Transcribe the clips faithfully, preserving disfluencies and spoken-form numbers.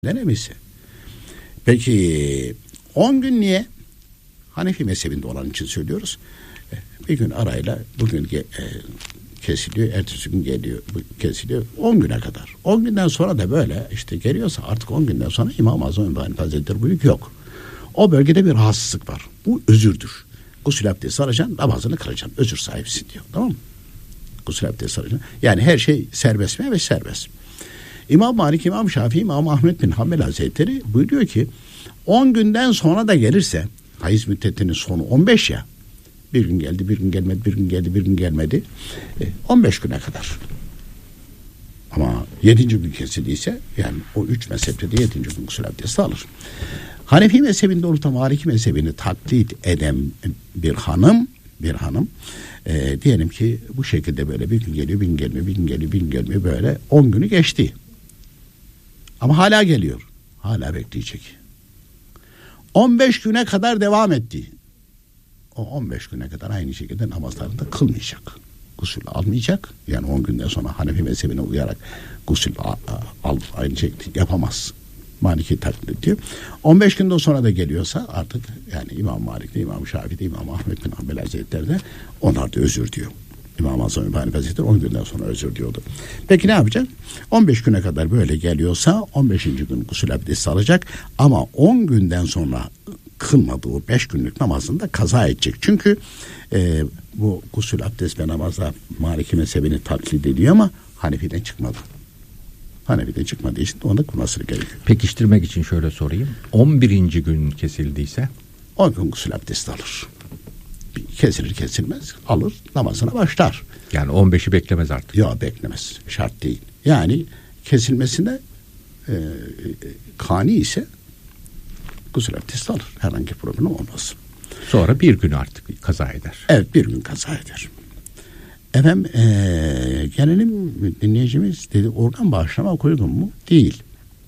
denemesi. Peki on gün niye? Hanefi mezhebinde olan için söylüyoruz. Bir gün arayla bugün e, kesiliyor, ertesi gün geliyor, kesiliyor on güne kadar. on günden sonra da böyle işte geliyorsa artık on günden sonra İmam-ı Azam Ebu Hanife Hazretleri buyuruyor yok. O bölgede bir rahatsızlık var. Bu özürdür. Gusül abdesti alacaksın, namazını kılacaksın. Özür sahibisin diyor. Tamam mı? Gusül abdesti alacaksın. Yani her şey serbest mi? Evet serbest. İmam Malik, İmam Şafii, İmam Ahmed bin Hanbel Hazretleri buyuruyor ki on günden sonra da gelirse hayız müddetinin sonu on beş ya. Bir gün geldi, bir gün gelmedi, bir gün geldi, bir gün gelmedi. E, on beş güne kadar. Ama yedinci gün kesildiyse yani o üç mezhepte de yedinci gün gusül abdesti alır. Hanefi mezhebinde olup da Maliki mezhebini taklit eden bir hanım, bir hanım e, diyelim ki bu şekilde böyle bir gün geliyor, bir gün gelmiyor, bir gün geliyor, bir gün gelmiyor, böyle on günü geçti. Ama hala geliyor. Hala bekleyecek. on beş güne kadar devam etti. O on beş güne kadar aynı şekilde namazlarını da kılmayacak. Gusül almayacak. Yani on günden sonra Hanefi mezhebine uyarak gusül al, al aynı şekilde yapamaz. Maliki taklit ediyor. on beş günden sonra da geliyorsa artık yani İmam Malik'te, İmam Şafii'de, İmam Ahmed bin Hanbel Hazretleri'de onlar da özür diyor. İmam Azam Ebu Hanife Hazretleri on günden sonra özür diyordu. Peki ne yapacak? on beş güne kadar böyle geliyorsa on beşinci gün gusül abdesti alacak ama on günden sonra kılmadığı beş günlük namazını da kaza edecek. Çünkü e, bu gusül abdest ve namazda Maliki mezhebini taklit ediyor ama Hanefi'den çıkmadı. Hanefi'den çıkmadığı için onu da kılması gerekiyor. Pekiştirmek için şöyle sorayım. on birinci gün kesildiyse? on gün gusül abdesti alır. Kesilir kesilmez alır namazına başlar. Yani on beşi beklemez artık. Yok beklemez. Şart değil. Yani kesilmesine e, kani ise gusül abdesti alır. Herhangi bir problem olmaz. Sonra bir gün artık kaza eder. Evet bir gün kaza eder. Efendim e, gelelim dinleyicimiz dedi organ bağışlamak uygun mu? Değil.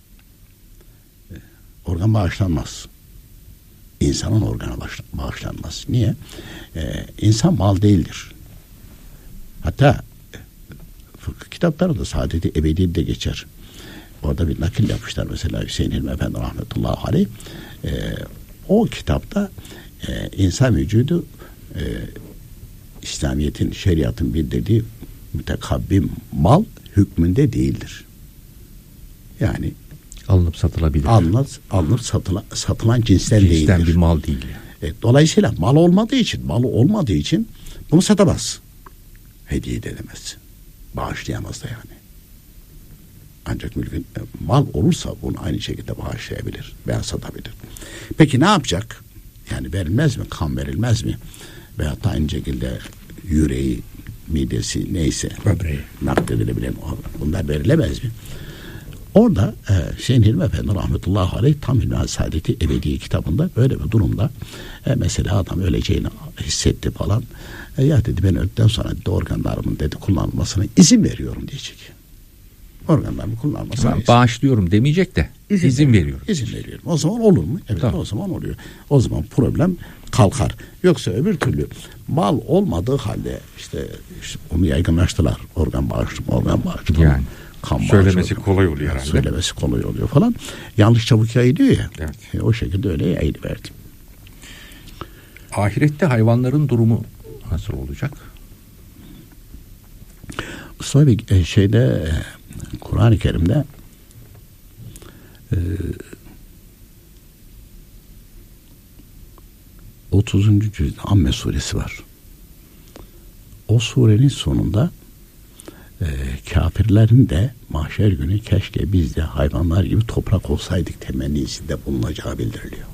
E, organ bağışlanmaz. İnsanın organı bağışlanmaz. Niye? Ee, insan mal değildir. Hatta fıkıh kitaplarında Saadet-i Ebedi'de geçer. Orada bir nakil yapmışlar mesela Hüseyin Hilmi Efendi rahmetullahi aleyh. Ee, o kitapta e, insan vücudu e, İslamiyet'in, şeriatın bildirdiği mütekabbim mal hükmünde değildir. Yani alınıp satılabilir. Alınıp, alınıp satılan, satılan cinsten, cinsten değildir. Cinsten bir mal değil. Yani. E, dolayısıyla mal olmadığı için, malı olmadığı için bunu satamaz. Hediye edemez. Bağışlayamaz da yani. Ancak mülkün e, mal olursa bunu aynı şekilde bağışlayabilir veya satabilir. Peki ne yapacak? Yani verilmez mi? Kan verilmez mi? Veyahut da aynı şekilde yüreği, midesi neyse böbreği nakledilebilen bunlar verilemez mi? Orada e, Hüseyin Hilmi Efendi rahmetullahi aleyh tam Hilmi Saadeti Ebedi kitabında böyle bir durumda e, mesela adam öleceğini hissetti falan. E, ya dedi ben öldükten sonra dedi, organlarımın dedi kullanılmasına izin veriyorum diyecek. Organlarımı kullanılmasına ben bağışlıyorum demeyecek de izin, izin veriyorum. İzin veriyorum. O zaman olur mu? Evet tamam. O zaman oluyor. O zaman problem kalkar. Yoksa öbür türlü mal olmadığı halde işte, işte onu yaygınlaştılar. Organ bağışlama, organ bağışlama. Yani. Kan söylemesi kolay oluyor herhalde. Söylemesi kolay oluyor falan. Yanlış çabuk yayılıyor ya. Evet. E, o şekilde öyle yayılıverdi. Ahirette hayvanların durumu nasıl olacak? Mustafa Bey e, şeyde e, Kur'an-ı Kerim'de e, otuzuncu cüzde Amme suresi var. O surenin sonunda e, kafirlerin de mahşer günü keşke biz de hayvanlar gibi toprak olsaydık temennisinde bulunacağı bildiriliyor.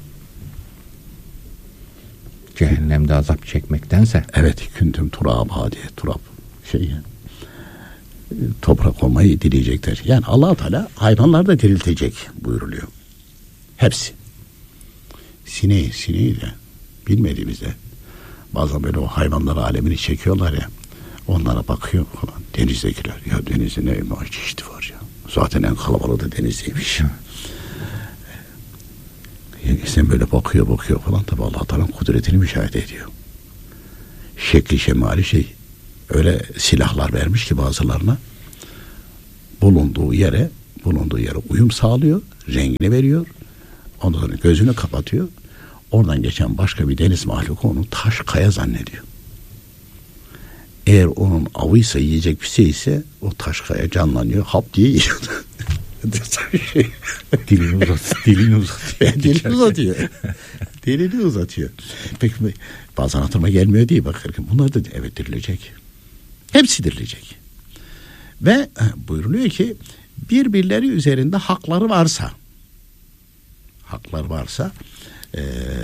Cehennemde azap çekmektense. Evet, küntüm turaba diye turab şey toprak olmayı dileyecekler. Yani Allah Teala hayvanlar da diriltecek buyuruluyor. Hepsi. Sineği, sineği de bilmediğimizde bazen böyle o hayvanlar alemini çekiyorlar ya, onlara bakıyor falan. Denizdekiler. Ya denizde ne çeşidi var ya. Zaten en kalabalığı da denizdeymiş. Yani sen böyle bakıyor bakıyor falan, tabi Allah Teala'nın kudretini müşahede ediyor. Şekli şemali şey, öyle silahlar vermiş ki bazılarına bulunduğu yere bulunduğu yere uyum sağlıyor, rengini veriyor. Ondan sonra gözünü kapatıyor. Oradan geçen başka bir deniz mahluku onu taş kaya zannediyor. Eğer onun avıysa, yiyecek bir şey ise o taş kaya canlanıyor, hap diye yiyor. dilini uzatıyor. Dilini uzatıyor. dilini uzatıyor. dilini uzatıyor. Peki bazen hatırıma gelmiyor diye bakarken bunlar da evet dirilecek. Hepsi dirilecek. Ve buyuruluyor ki birbirleri üzerinde hakları varsa haklar varsa ee,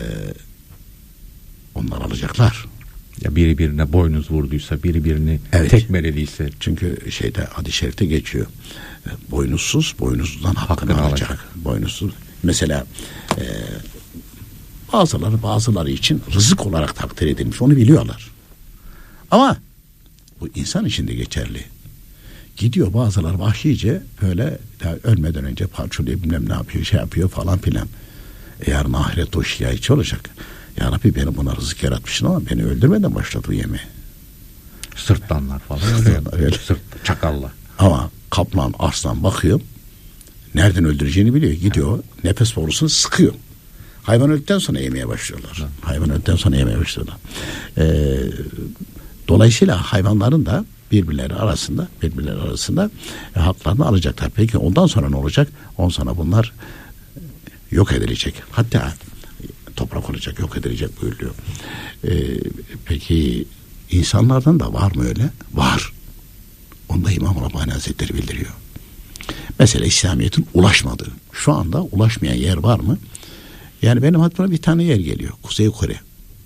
onlar alacaklar. Ya biri birine boynuz vurduysa, biri birini evet. tekmelediyse. Çünkü şeyde hadis-i şerifte geçiyor. Boynuzsuz, boynuzdan hakkını, hakkını alacak. alacak. Boynuzsuz. Mesela e, bazıları bazıları için rızık olarak takdir edilmiş. Onu biliyorlar. Ama bu insan için de geçerli. Gidiyor bazıları vahşice böyle ölmeden önce parçalıyor, bilmem ne yapıyor, şey yapıyor falan filan. E yarın ahirette o şikayetçi olacak. Ya Rabbi beni buna rızık yaratmışsın ama beni öldürmeden başladı bu yemeği. Sırtlanlar falan öyle. öyle. Sırt, çakalla. Ama kaplan, arslan bakıyor. Nereden öldüreceğini biliyor. Gidiyor evet. nefes borusunu sıkıyor. Hayvan öldükten sonra yemeye başlıyorlar. Evet. Hayvan öldükten sonra yemeye başlıyorlar. Ee, dolayısıyla hayvanların da birbirleri arasında birbirleri arasında e, haklarını alacaklar. Peki ondan sonra ne olacak? Ondan sonra bunlar yok edilecek. Hatta toprak olacak, yok edilecek buyuruyor. Ee, peki insanlardan da var mı öyle? Var. Onu da İmam Rabbani Hazretleri bildiriyor. Mesela İslamiyet'in ulaşmadığı, şu anda ulaşmayan yer var mı? Yani benim aklıma bir tane yer geliyor. Kuzey Kore.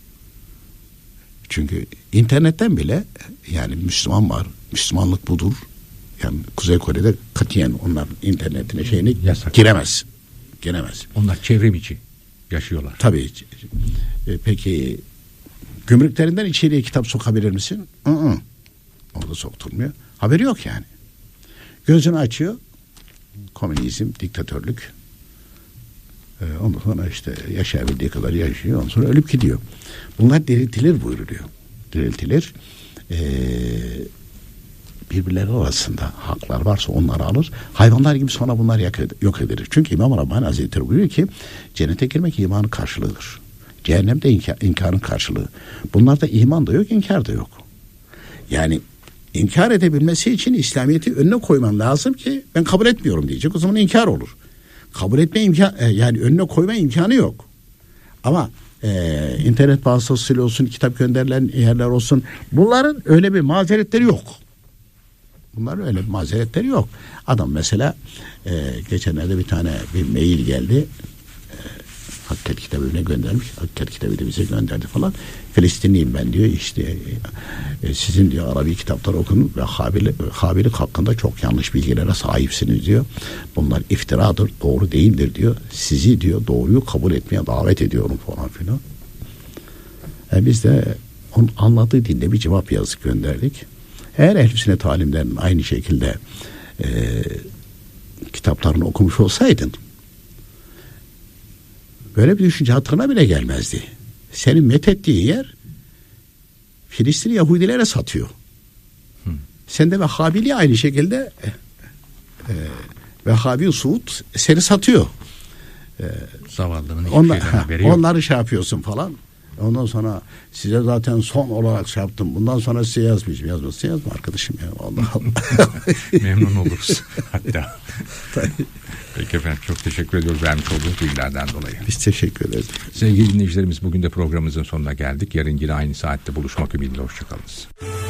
Çünkü internetten bile yani Müslüman var. Müslümanlık budur. Yani Kuzey Kore'de katiyen onlar internetine şeyini yasak. giremez. Giremez. Onlar çevrim içi yaşıyorlar. Tabii. E, peki gümrüklerinden içeriye kitap sokabilir misin? Hı-hı. Orada sokturmuyor. Haberi yok yani. Gözünü açıyor. Komünizm, diktatörlük. Ee, ondan sonra işte yaşayabildiği kadar yaşıyor. Ondan sonra ölüp gidiyor. Bunlar diriltilir buyuruluyor. Diriltilir. Ee, birbirleri arasında haklar varsa onları alır. Hayvanlar gibi sonra bunlar yok edilir. Çünkü İmam Rabbani Hazretleri buyuruyor ki cennete girmek imanın karşılığıdır. Cehennem de inkar, inkarın karşılığı. Bunlarda iman da yok, inkar da yok. Yani inkar edebilmesi için İslamiyet'i önüne koyman lazım ki ben kabul etmiyorum diyecek. O zaman inkar olur. Kabul etme imkan, yani önüne koyma imkanı yok. Ama e, internet vasıtasıyla olsun, kitap gönderilen yerler olsun, bunların öyle bir mazeretleri yok. Bunların öyle bir mazeretleri yok. Adam mesela e, geçenlerde bir tane bir mail geldi. Hakikat kitabına göndermiş. Hakikat kitabı da bize gönderdi falan. Filistinliyim ben diyor. İşte e, sizin diyor Arabi kitapları okun ve Habil, Habilik hakkında çok yanlış bilgilere sahipsiniz diyor. Bunlar iftiradır, doğru değildir diyor. Sizi diyor doğruyu kabul etmeye davet ediyorum falan filan. E, biz de onun anladığı dilde bir cevap yazıp gönderdik. Eğer ehl-i sünnet alimlerinin aynı şekilde e, kitaplarını okumuş olsaydın böyle bir düşünce hatırına bile gelmezdi. Senin methettiğin yer Filistin Yahudilere satıyor. Hı. Sen de Vehhabili aynı şekilde e, Vehhabi Suud seni satıyor. E, Zavallının onlar, ha, onları şey yapıyorsun falan. Ondan sonra size zaten son olarak şey yaptım. Bundan sonra size yazmayacağım. Yazmasın yazma arkadaşım ya. Allah Allah. Memnun oluruz hatta. Peki efendim, çok teşekkür ediyoruz vermiş olduğunuz bilgilerden dolayı. Biz teşekkür ederiz. Sevgili dinleyicilerimiz, bugün de programımızın sonuna geldik. Yarın yine aynı saatte buluşmak ümidiyle. Hoşçakalınız.